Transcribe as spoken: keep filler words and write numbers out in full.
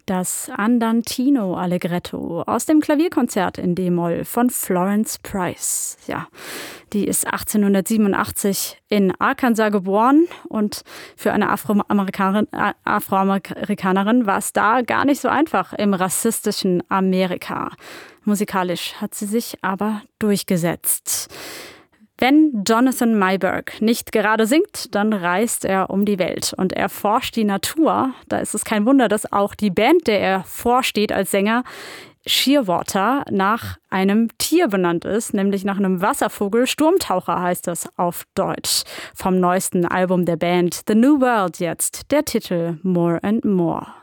Das Andantino Allegretto aus dem Klavierkonzert in D-Moll von Florence Price. Ja, die ist achtzehnhundertsiebenundachtzig in Arkansas geboren und für eine Afroamerikanerin, äh, Afroamerikanerin war es da gar nicht so einfach im rassistischen Amerika. Musikalisch hat sie sich aber durchgesetzt. Wenn Jonathan Meiberg nicht gerade singt, dann reist er um die Welt und erforscht die Natur. Da ist es kein Wunder, dass auch die Band, der er vorsteht als Sänger, Shearwater, nach einem Tier benannt ist, nämlich nach einem Wasservogel. Sturmtaucher heißt das auf Deutsch. Vom neuesten Album der Band The New World jetzt der Titel More and More.